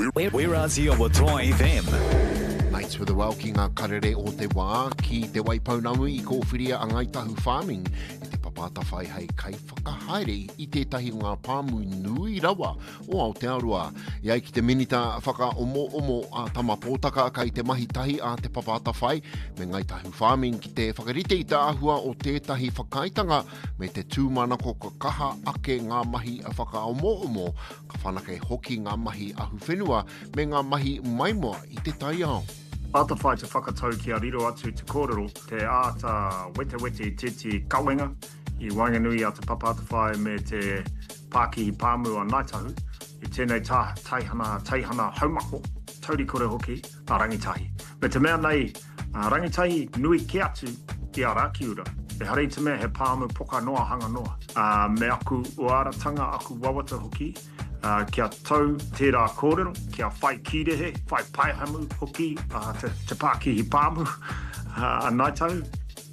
We're Azia with Troy FM. Nights with the well ki ngā karere o te wā ki te Waipounamu I kōwhiria a Ngaitahu Farming e te papata whai hei kai whakahaere I tētahi o ngā pāmu nui rawa o Aotearoa. Iai ki te minita whaka omo a tama pōtaka kai te mahi tahi a te papata whai me Ngaitahu Farming ki te whakarite I te ahua o tētahi whakaitanga me te tūmanako ka kaha ake ngā mahi a whaka omo ka whanake hoki ngā mahi ahu whenua me ngā mahi maimoa I te tai ao. Patawhai te whakatau ki a riro atu te kōrero, te āta wete titi kawenga I Wanganui a te papatawhai me te Pākihi Pāmu a Ngaitahu I tēnei taihana haumako, tauri kore hoki a rangitahi. Me te mea nei, rangitahi nui ki atu I a Rakiura. E harei te mea he Pāmu poka noa hanga noa. Me aku uaratanga aku wawata hoki, kia tau tērā kōrero, kia whai kirehe, whai paihamu hoki, te Pākihi Pāmu, a Ngaitahu.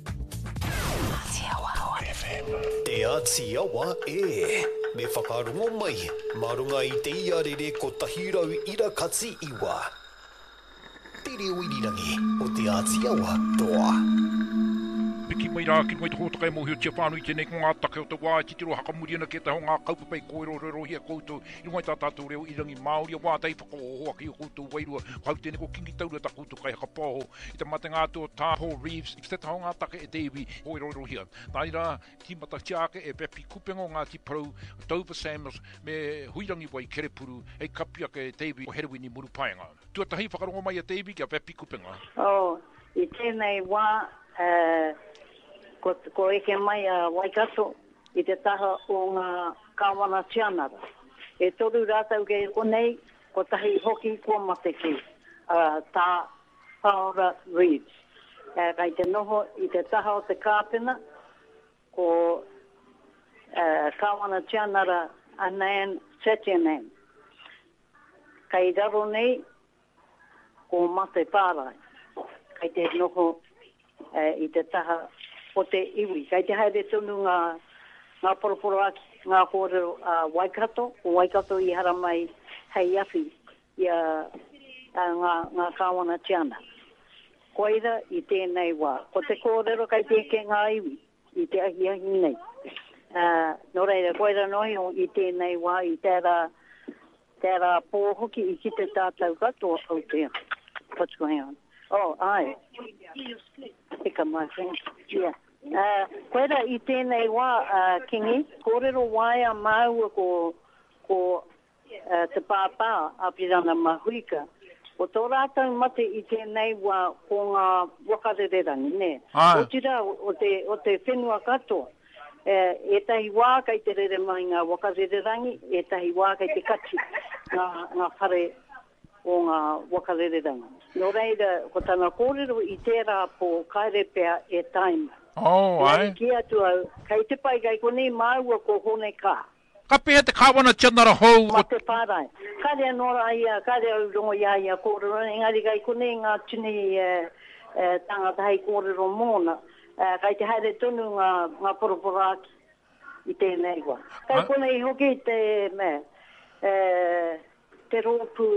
Te Atiawa e, me whakarongo mai, marunga I te iarere ko tahirau ira katsi iwa. Te reo irirangi o te Atiawa toa. Piki mai rā ki mai te hōtaka e mohio tia whānui tēnei ko ngā take o te wā ki tiro hakamuriana ke te ho ngā kaupapei koero rohi a koutou I rungai tā tātou reo irangi Māori a wātai whakaohoa ki o koutou wairua hau tēnei ko kingi taura ta koutou kai hakapōho I te mate ngā tō tā Paul Reeves I te taho ngā take e Davey koero rohi a tāi rā timata tiake e pepi kupengo ngā ti parau Dover Samuels me huirangi wai kerepuru e kapia ke Davey o Herewini muru paenga tuatahi whakarongo mai a Davey kia pepi kupenga I tēnei wā Ko eke mai a Waikato I te taha o ngā kāwana tianara. E toru rātau ke o nei, ko tahi hoki kua mate ki, tā Paula Reeves. Kai te noho I te taha o te kāpena, ko kāwana tianara Anan Setianan. Kai raro nei, ko mate pārai. Kai te noho I te taha o te iwi. Kai te haere tonu ngā poroporo aki, ngā kōrero Waikato, o Waikato I hara mai hei awhi I ngā kāwana tiana. Koeira I tēnei wā. Ko te kōrero kai te ke ngā iwi, I te ahi nei. Nō reira, koeira nohi o I tēnei wā, I tērā pōhoki I ki te tātou katoa au tea. What's going on? Oh, aye. Eka my friend. Yeah. Koera I tēnei wā, Kingi, kōrero waia maua ko te pāpā a pirana mahuika. O tō rātau mate I tēnei wā ko ngā wakarererangi, ne? O tira o te whenua katoa. E tahi wā kai te rere mai ngā wakarererangi, e tahi wā kai te kachi ngā whare o ngā wakarererangi. Nō reira, ko tana kōrero I tērā po kairepea e taima. Ai. Ki atua, kai te pai kai konei māua ko hone kā. Ka pēha te kāwana tianara hou. Ma te pārai. Kārea nora ia, kārea rongo ia kōrero. Engari kai konei ngā tini tangata hei kōrero mōna. Kai te haere tonu ngā poroporaki I tēnei wā. Kai konei hoki te rōpu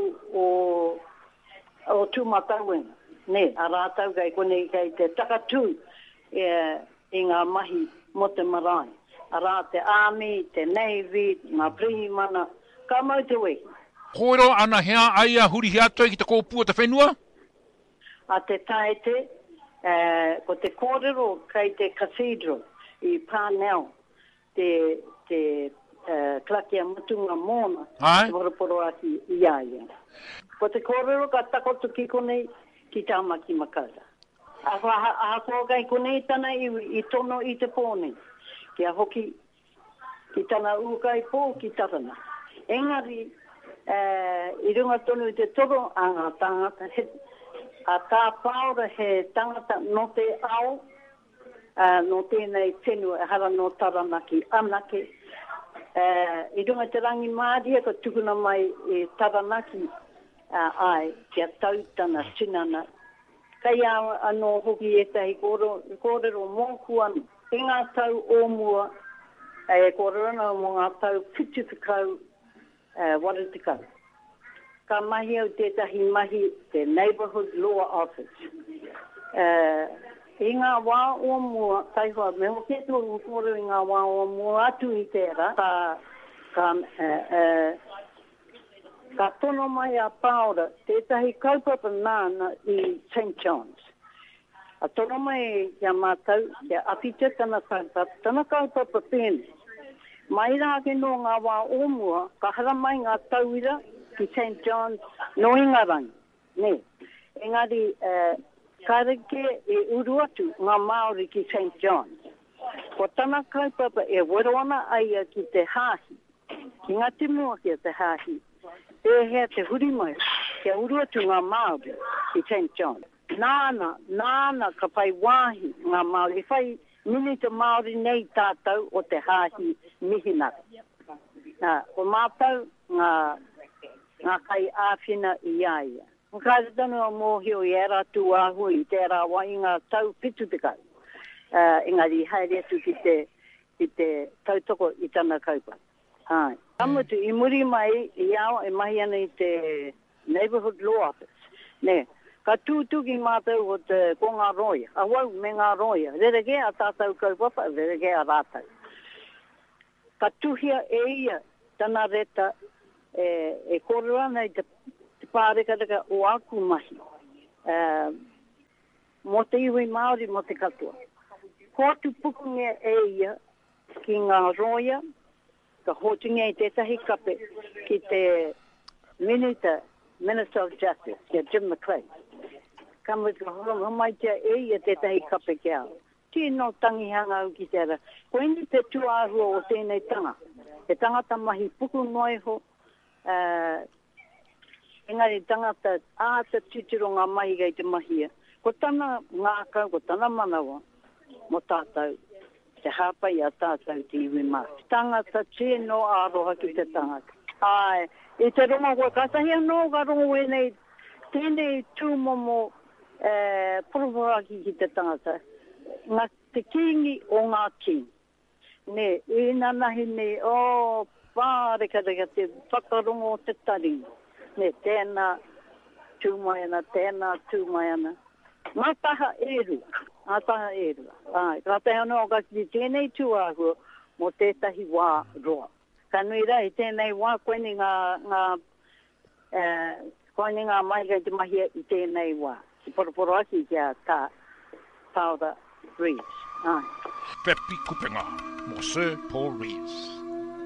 o tūmatauenga. Ne, a rātau kai konei kai te takatū I ngā mahi mo te marae. A rā te Army, te Navy, ngā primana, ka mau te wei. Koero ana hea aia huri hiatua ki te kōpua te whenua? A te taete, ko te kōrero kai te cathedral I Parnell, te klakia matunga mōna, te waroporo aki I aia. Ko te kōrero ka takoto ki konei ki tāmaki makara. A ko kai konei tana I tono I te pōne. Kia hoki ki tana ukai pō ki tarana. Engari, I runga tonu I te toro a ngā tangata. A tā paura he tangata no te ao, no tēnei whenua e hara no taranaki anake. I runga te rangi māria ka tukuna mai e taranaki ai, kia tautana tinana. Kai anō hoki e tahi kōrero mōku anu. E ngā tau ōmua, kōrero ana mō ngā tau whitu whakau waratikau. ka mahi au tētahi mahi te Neighbourhood Law Office. I ngā wā o mua, kai hoa, me ho ke tōru kore i ngā wā o mua atu I tērā, ka tono mai a Paora, tētahi kaupapa nāna I St. John's. A tono mai kia mātau, kia awhite tana kaupapa pēne. Mai rā ke no ngā wā o mua, ka hara mai ngā tauira ki St. John's no Ingarangi. Ne, engari, kareke uru atu ngā Māori ki St. John's. Ko tana kaupapa weroana aia ki te hāhi, ki ngā timua kia te hāhi, hea te huri mai, kia uru atu ngā Māori ki St. John's. Nāna ka pai wāhi ngā Māori, whai minita Māori nei tātou o te hāhi mihinara. O mātou ngā kai āwhina I aia. Kāre tanu o mōhio I era tū āhu I tērā wā I ngā tau pitu te kau. Engari haere atu ki te tautoko I tana kaupa. Kamutu I muri mai I ao e mahi ana I te Neighbourhood Law Office. Ne, ka tūtuki mātou o te ko ngā roia. A wau me ngā roia. Rereke a tātou kaupapa, rereke a rātou. Ka tuhia ia tana reta e kororana I te pārekareka o aku mahi. Mo te iwi Māori mo te katoa. Ko atu pukunga ia ki ngā roia, ka hotunga I tētahi kape ki te Minister of Justice, kia Jim McLean. Kamu ka homaitia ia tētahi kape kia. Tino tangihanga au ki tēra. Ko ini te tuāhua o tēnei tanga. Te tangata mahi puku noi ho, engari tangata āta titiro ngā mahi gai te mahia. Ko tana ngākau, ko tana manawa, mo tātou, te hāpai a tātou te iwi mā. Tangata tēno āroha ki te tangata. Ai, I te rongo koe, ka tahia no ka rongo e nei, tēnei tūmomo purupuraki ki te tangata. Ngā te kingi o ngā king. Ne, I nanahi nei, pāreka te whakarongo o te taringa. Ne, tēnā tūmaiana, tēnā tūmaiana. Ngā taha eru. Ai, ka taha no ka ki tēnei tuāhua mo tētahi wā roa. Ka nui rai, tēnei wā koeni ngā maigai te mahia I tēnei wā. I poroporo aki kia tā Paora Reeves. Ai. Pepi kupenga, mo Sir Paul Reeves.